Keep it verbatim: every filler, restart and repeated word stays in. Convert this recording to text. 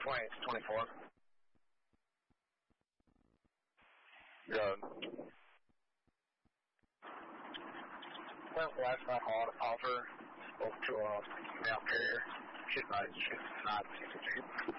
twenty-eight to twenty-four. Good. Well, last night on offer spoke to a mail carrier. She's not, she's not